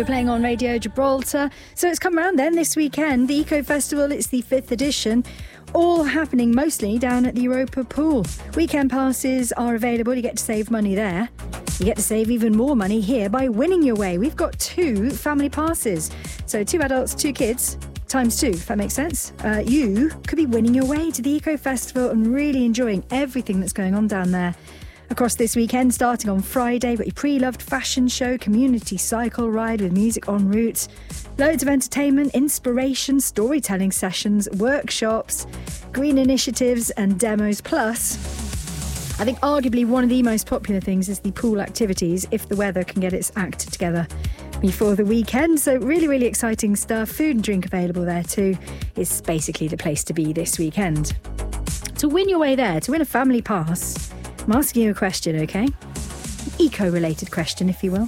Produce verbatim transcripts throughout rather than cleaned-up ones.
We're playing on Radio Gibraltar. So it's come around then this weekend. The Eco Festival, it's the fifth edition. All happening mostly down at the Europa Pool. Weekend passes are available. You get to save money there. You get to save even more money here by winning your way. We've got two family passes. So two adults, two kids, times two, if that makes sense. Uh, you could be winning your way to the Eco Festival and really enjoying everything that's going on down there. Across this weekend, starting on Friday, got your pre-loved fashion show, community cycle ride with music en route, loads of entertainment, inspiration, storytelling sessions, workshops, green initiatives and demos. Plus, I think arguably one of the most popular things is the pool activities, if the weather can get its act together before the weekend. So really, really exciting stuff. Food and drink available there too. It's basically the place to be this weekend. To win your way there, to win a family pass, I'm asking you a question, okay? Eco-related question, if you will.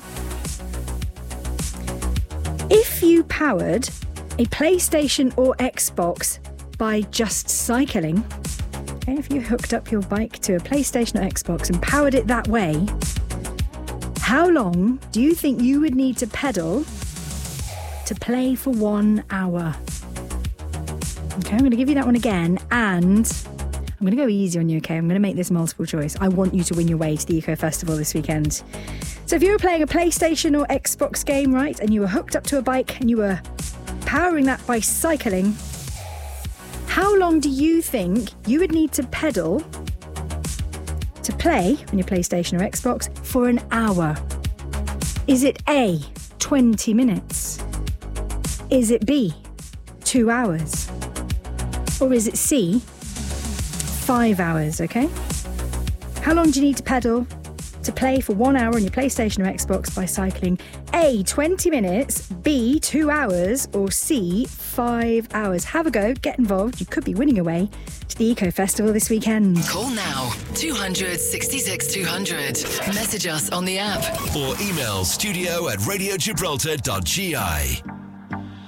If you powered a PlayStation or Xbox by just cycling, okay, if you hooked up your bike to a PlayStation or Xbox and powered it that way, how long do you think you would need to pedal to play for one hour? Okay, I'm going to give you that one again, and I'm going to go easy on you, okay? I'm going to make this multiple choice. I want you to win your way to the Eco Festival this weekend. So if you were playing a PlayStation or Xbox game, right, and you were hooked up to a bike and you were powering that by cycling, how long do you think you would need to pedal to play on your PlayStation or Xbox for an hour? Is it A, twenty minutes? Is it B, two hours? Or is it C, five hours, okay? How long do you need to pedal to play for one hour on your PlayStation or Xbox by cycling? A, twenty minutes, B, two hours, or C, five hours. Have a go, get involved. You could be winning your way to the Eco Festival this weekend. Call now, two hundred sixty-six two hundred. Message us on the app. Or email studio at radio gibraltar dot g i.